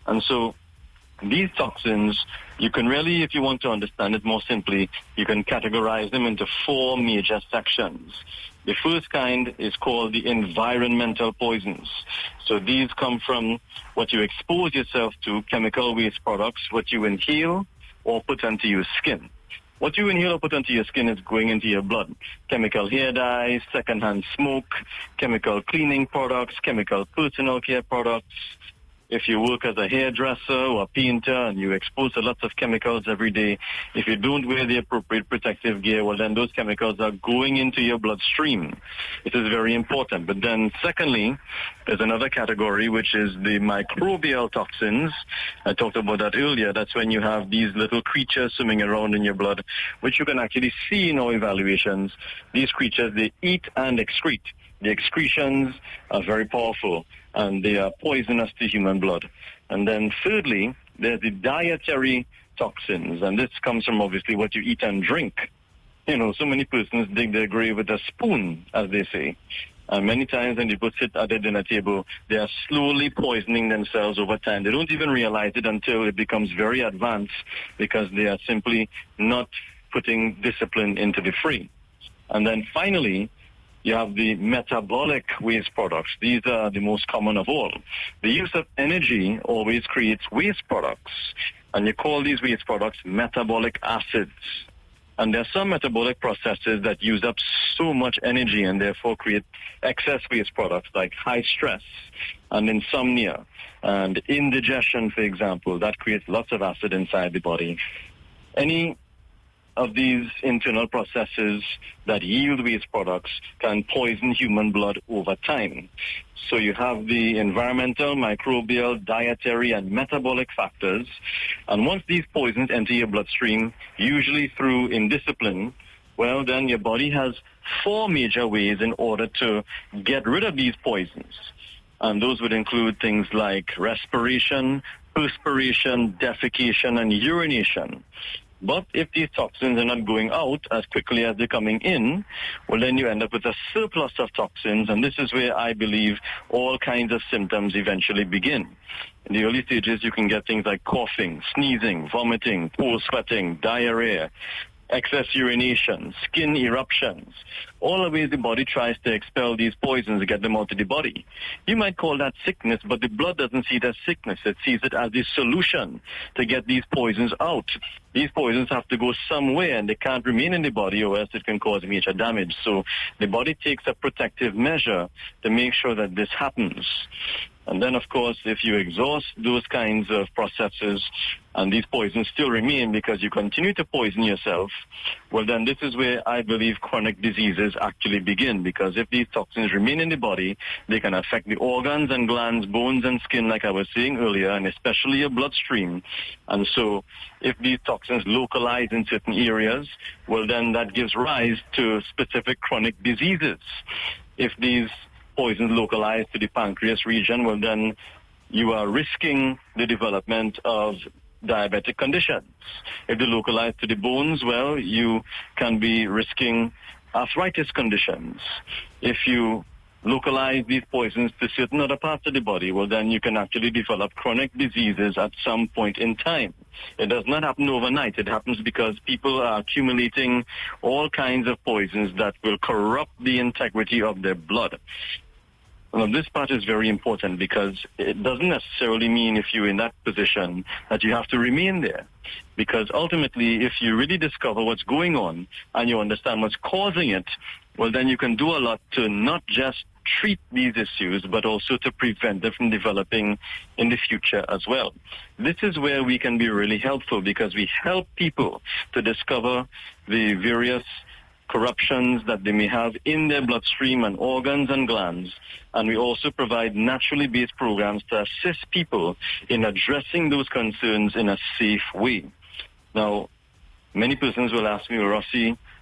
And so these toxins, you can really, if you want to understand it more simply, you can categorize them into 4 major sections. The first kind is called the environmental poisons. So these come from what you expose yourself to, chemical waste products, what you inhale or put onto your skin. What you inhale or put onto your skin is going into your blood. Chemical hair dyes, secondhand smoke, chemical cleaning products, chemical personal care products. If you work as a hairdresser or a painter and you expose to lots of chemicals every day, if you don't wear the appropriate protective gear, well, then those chemicals are going into your bloodstream. It is very important. But then secondly, there's another category, which is the microbial toxins. I talked about that earlier. That's when you have these little creatures swimming around in your blood, which you can actually see in our evaluations. These creatures, they eat and excrete. The excretions are very powerful, and they are poisonous to human blood. And then thirdly, there's the dietary toxins, and this comes from obviously what you eat and drink. You know, so many persons dig their grave with a spoon, as they say. And many times when people sit at their dinner table, they are slowly poisoning themselves over time. They don't even realize it until it becomes very advanced, because they are simply not putting discipline into the fray. And then finally, you have the metabolic waste products. These are the most common of all. The use of energy always creates waste products, and you call these waste products metabolic acids. And there are some metabolic processes that use up so much energy and therefore create excess waste products, like high stress and insomnia and indigestion, for example. That creates lots of acid inside the body. Any of these internal processes that yield waste products can poison human blood over time. So you have the environmental, microbial, dietary, and metabolic factors. And once these poisons enter your bloodstream, usually through indiscipline, well, then your body has 4 major ways in order to get rid of these poisons. And those would include things like respiration, perspiration, defecation, and urination. But if these toxins are not going out as quickly as they're coming in, well, then you end up with a surplus of toxins, and this is where I believe all kinds of symptoms eventually begin. In the early stages, you can get things like coughing, sneezing, vomiting, poor sweating, diarrhea, excess urination, skin eruptions, all the ways the body tries to expel these poisons to get them out of the body. You might call that sickness, but the blood doesn't see it as sickness. It sees it as the solution to get these poisons out. These poisons have to go somewhere, and they can't remain in the body, or else it can cause major damage. So the body takes a protective measure to make sure that this happens. And then, of course, if you exhaust those kinds of processes and these poisons still remain because you continue to poison yourself, well, then this is where I believe chronic diseases actually begin, because if these toxins remain in the body, they can affect the organs and glands, bones and skin, like I was saying earlier, and especially your bloodstream. And so if these toxins localize in certain areas, well, then that gives rise to specific chronic diseases. If these poisons localized to the pancreas region, well, then you are risking the development of diabetic conditions. If they localize to the bones, well, you can be risking arthritis conditions. If you localize these poisons to certain other parts of the body, well, then you can actually develop chronic diseases at some point in time. It does not happen overnight. It happens because people are accumulating all kinds of poisons that will corrupt the integrity of their blood. Well, this part is very important, because it doesn't necessarily mean if you're in that position that you have to remain there. Because ultimately, if you really discover what's going on and you understand what's causing it, well, then you can do a lot to not just treat these issues, but also to prevent them from developing in the future as well. This is where we can be really helpful, because we help people to discover the various corruptions that they may have in their bloodstream and organs and glands. And we also provide naturally based programs to assist people in addressing those concerns in a safe way. Now, many persons will ask me, well, Rossi,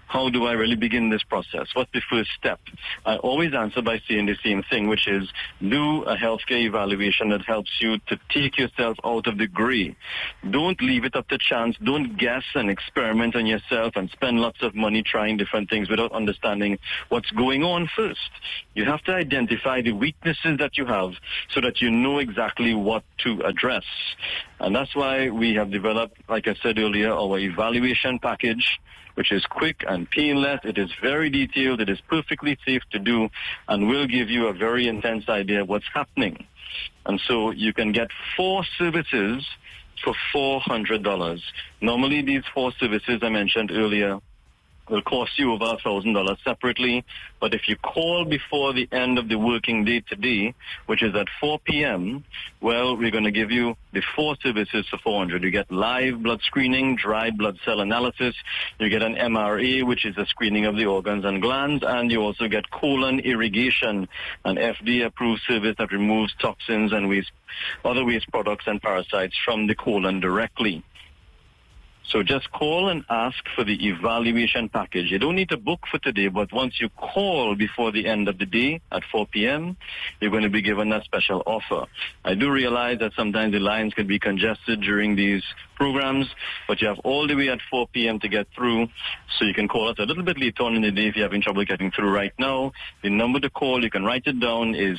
how do I really begin this process? What's the first step? I always answer by saying the same thing, which is do a healthcare evaluation that helps you to take yourself out of the gray. Don't leave it up to chance. Don't guess and experiment on yourself and spend lots of money trying different things without understanding what's going on first. You have to identify the weaknesses that you have so that you know exactly what to address. And that's why we have developed, like I said earlier, our evaluation package, which is quick and painless. It is very detailed. It is perfectly safe to do and will give you a very intense idea of what's happening. And so you can get 4 services for $400. Normally, these 4 services I mentioned earlier will cost you over $1,000 separately. But if you call before the end of the working day today, which is at 4 p.m., well, we're going to give you the 4 services for $400. You get live blood screening, dry blood cell analysis. You get an MRA, which is a screening of the organs and glands. And you also get colon irrigation, an FDA-approved service that removes toxins and other waste products and parasites from the colon directly. So just call and ask for the evaluation package. You don't need to book for today, but once you call before the end of the day at 4 p.m., you're going to be given that special offer. I do realize that sometimes the lines can be congested during these programs, but you have all the way at 4 p.m. to get through, so you can call us a little bit later on in the day if you're having trouble getting through right now. The number to call, you can write it down, is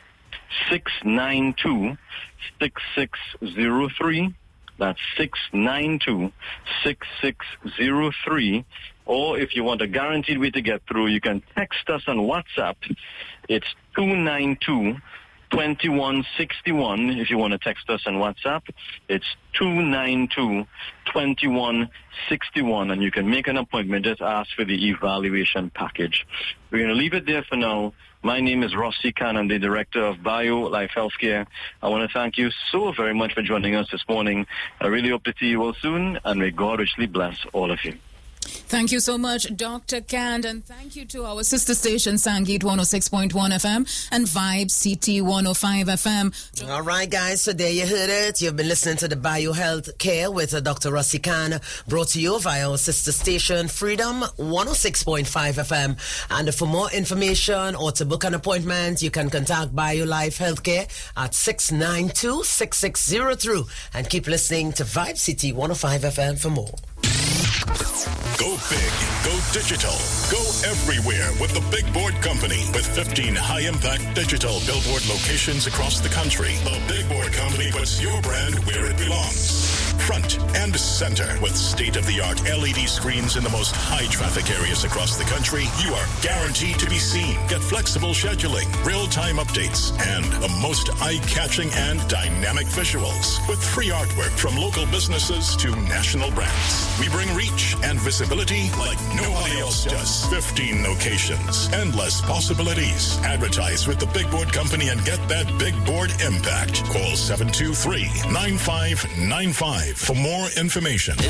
692-6603. That's 692-6603. Or if you want a guaranteed way to get through, you can text us on WhatsApp. It's 292-2161. If you want to text us on WhatsApp, it's 292-2161. And you can make an appointment. Just ask for the evaluation package. We're going to leave it there for now. My name is Rossi Khan. I'm the Director of BioLife Healthcare. I want to thank you so very much for joining us this morning. I really hope to see you all soon, and may God richly bless all of you. Thank you so much, Dr. Kand, and thank you to our sister station, Sangit 106.1 FM and Vibe CT 105 FM. All right, guys, so there you heard it. You've been listening to the BioHealth Care with Dr. Rossi Khan, brought to you via our sister station, Freedom 106.5 FM. And for more information or to book an appointment, you can contact BioLife Healthcare at 692-6603 and keep listening to Vibe CT 105 FM for more. Go big, go digital, go everywhere with the Big Board Company. With 15 high-impact digital billboard locations across the country, the Big Board Company puts your brand where it belongs. Front and center with state-of-the-art LED screens in the most high-traffic areas across the country. You are guaranteed to be seen. Get flexible scheduling, real-time updates, and the most eye-catching and dynamic visuals with free artwork from local businesses to national brands. We bring reach and visibility like nobody else does. 15 locations, endless possibilities. Advertise with the Big Board Company and get that Big Board impact. Call 723-9595 for more information.